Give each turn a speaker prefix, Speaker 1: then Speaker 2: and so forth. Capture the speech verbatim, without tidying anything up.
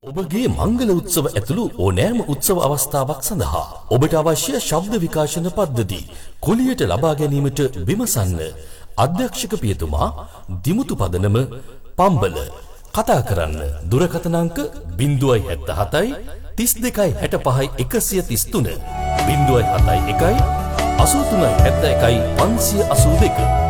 Speaker 1: ඔබගේ මංගල උත්සව ඇතුළු ඕනෑම උත්සව අවස්ථාවක් සඳහා ඔබට අවශ්‍ය ශබ්ද විකාශන පද්ධති කුලියට ලබා ගැනීමට විමසන්න. අධ්‍යක්ෂක පියතුමා දිමුතු පදනම පම්බල. කතා කරන්න දුරකථන අංක ज़ीरो सात सात तीस दो साठ पाँच एक सौ तीस तीन ज़ीरो सात एक एक अस्सी तीन साठ एक पाँच अस्सी दो